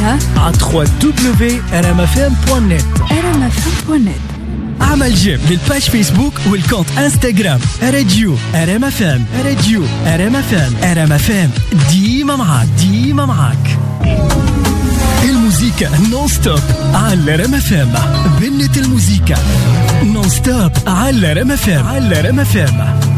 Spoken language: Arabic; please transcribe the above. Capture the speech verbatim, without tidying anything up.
على دبليو دبليو دبليو دوت ار ام اف ام دوت نت. ار ام اف ام دوت نت. اعمل جيم للباج فيسبوك والكونت انستغرام راديو ار ام اف ام. راديو ار ام اف ام. ار ام اف ام ديما معاك ديما معاك. الموسيقى نون ستوب على ار ام اف ام. بنت الموسيقى نون ستوب على ار ام اف ام. على ار ام اف ام.